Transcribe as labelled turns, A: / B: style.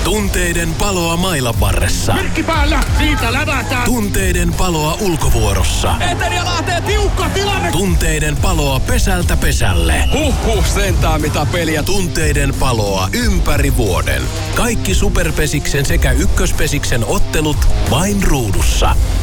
A: Tunteiden paloa mailan varressa.
B: Merkki päällä, siitä lävätään.
A: Tunteiden paloa ulkovuorossa.
B: Etelä lähtee tiukka tilanne.
A: Tunteiden paloa pesältä pesälle.
B: Sentään mitä peliä.
A: Tunteiden paloa ympäri vuoden. Kaikki Superpesiksen sekä Ykköspesiksen ottelut vain ruudussa.